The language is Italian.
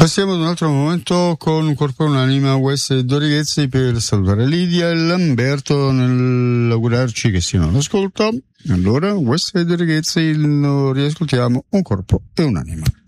Passiamo ad un altro momento con un corpo e un'anima, Wes e Dorighezzi, per salutare Lidia e Lamberto nell'augurarci che siano all'ascolto. Allora, Wes e Dorighezzi, lo riascoltiamo, un corpo e un'anima.